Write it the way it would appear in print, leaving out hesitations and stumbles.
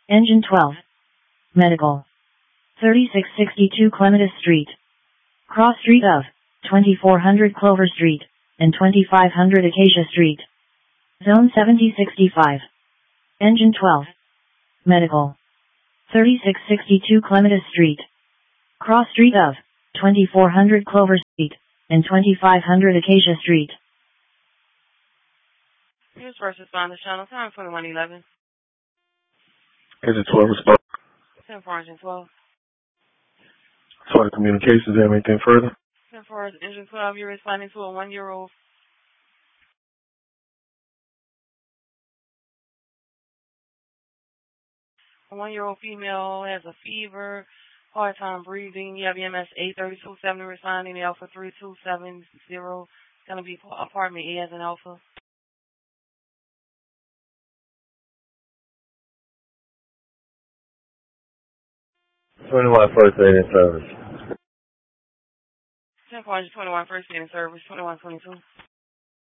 Engine 12. Medical. 3662 Clematis Street. Cross Street of 2400 Clover Street and 2500 Acacia Street. Zone 7065. Engine 12. Medical. 3662 Clematis Street. Cross Street of 2400 Clover Street and 2500 Acacia Street. News first responder, channel time 2111. Engine 12 response. 10 for engine 12. Sorry, communications, anything further? 10 for engine 12, you're responding to a 1-year-old. A 1-year-old female has a fever, hard time breathing. You have EMS 83270 responding to Alpha 3270. It's going to be apartment A as an Alpha. 21 first aid in service. 10 for engine 21, first aid in service, 2122.